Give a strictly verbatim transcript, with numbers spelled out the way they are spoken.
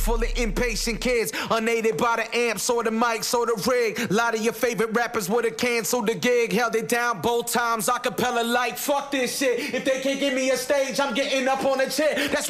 full of impatient kids, unaided by the amps or the mics or the rig. A lot of your favorite rappers would've canceled the gig, held it down both times, acapella like, fuck this shit. If they can't give me a stage, I'm getting up on a chair. That's